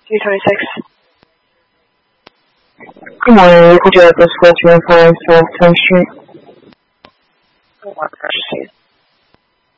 226. Good morning, Local Jail, 425 South 10th Street. One emergency.